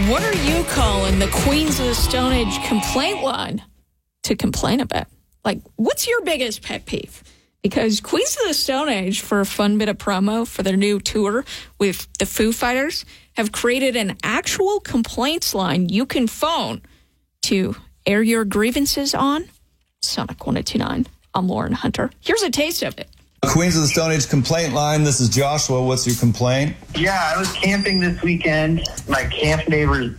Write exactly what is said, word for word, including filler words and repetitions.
What are you calling the Queens of the Stone Age complaint line to complain about? Like, what's your biggest pet peeve? Because Queens of the Stone Age, for a fun bit of promo for their new tour with the Foo Fighters, have created an actual complaints line you can phone to air your grievances on. Sonic one oh two nine. I'm Lauren Hunter. Here's a taste of it. Queens of the Stone Age complaint line. This is Joshua. What's your complaint? Yeah, I was camping this weekend. My camp neighbor's